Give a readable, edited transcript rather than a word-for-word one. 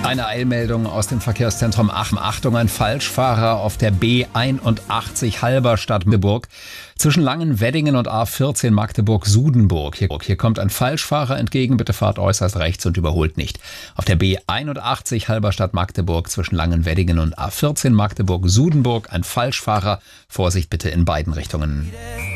Eine Eilmeldung aus dem Verkehrszentrum Aachen. Achtung, ein Falschfahrer auf der B81 Halberstadt-Magdeburg zwischen Langenweddingen und A14 Magdeburg-Sudenburg. Hier kommt ein Falschfahrer entgegen. Bitte fahrt äußerst rechts und überholt nicht. Auf der B81 Halberstadt-Magdeburg zwischen Langenweddingen und A14 Magdeburg-Sudenburg ein Falschfahrer. Vorsicht bitte in beiden Richtungen.